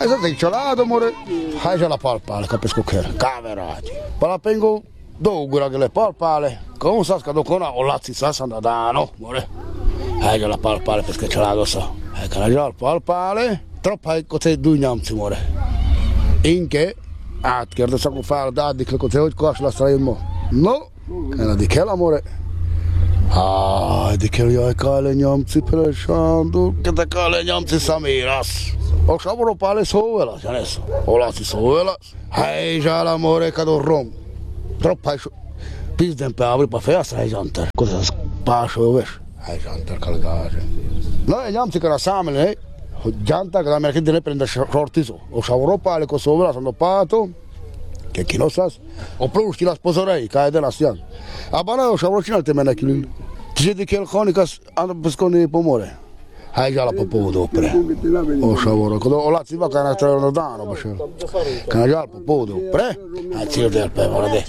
Hai ciolato, amore? Hai già la palpale, capisco che caverati. Palapengo, dougura che le palpale. Come sa che docona o lazzi sa sandano, amore? Hai già la palpale perché ciolato sa. Hai già la palpale. Troppo hai così due gnamzi, amore. Inche, che da sa come fare da di che così oggi cosa la strada no, che di che l'amore. Di che io hai cale gnamzi per il shandu, che te cale gnamzi samiras. O sciavolo pale sovela, adesso. O lazzi sovela. Hai già l'amore che do rom. Troppo hai pizden pe avri pa feastra hai jantar. Cosa spascio ves? Hai jantar calgare. Noi gnamzi che la samele, jantar che la mercante ne prende shortiso. O sciavolo pale con sovela sono pato. Che chi lo sa? O plus chi la sposerei, cae della sian. A bana o sciavolo cina te mena chi. Ti sei di che il conicas hanno pesconi pomore. Hai già la popò dopo. O sciavolo, o lazzi va che ne treno dano, bascello. Che ne già la popò dopo. Hai zio del pevole de.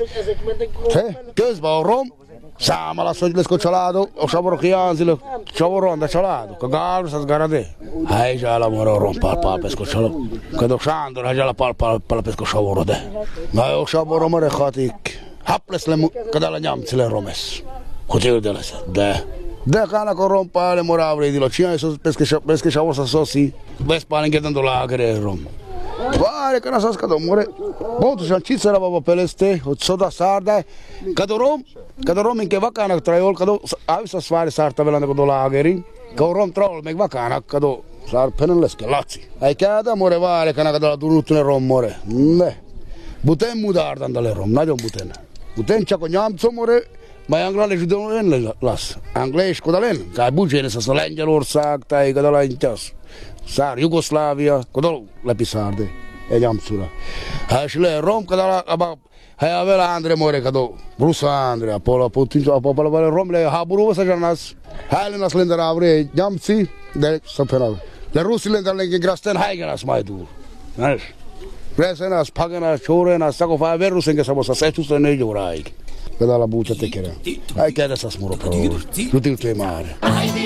Che sba o rom? Sama la soglia scocciolato, o sciavolo che anzi lo sciavolo anda ciolato, che gallo sta sgarade. Hai già l'amore o rom palpa pesco ciolato. Che do sandro hai già la palpa pesco sciavolo de. Ma o sciavolo mare khatik. Haples le che dalla gnamzi le romes. Così della de. De cana con rompare moravre di locina so pesche sciavolo sa sosi. Ves pare che dando la che rom. Pare che non sa scato amore. Molto sancizza la baba peleste, o soda sarda. Cadorom in che vacana traiol cado avisa sfare sarta velando con lageri. Cadorom troll me vacana cado sar penelles che lazzi. Ai cada amore vale cana cado la durutne rom more. Ne. Buten mudar dandale rom, nadio buten. Buten cha cognamzo more. Ma anglale judon las. Anglais kodalen, ka bujene sa solengel ország, tai kadala intas. Szár Jugoslavia, kadal lepisarde. Egy amszura. Hát le rom kadala aba hay avela andre more kado. Rusa andre apola putin apola vale rom le haburu sa janas. Hale nas lender avre jamsi de sapena. Le rusi lender le grasten haigenas mai dur. Nas. Presenas pagana chorenas sakofa verusen ke samosa setus ne joraik. Kadala buccia te kere. Ai kada sa smuro pro. Tutti il tuo mare.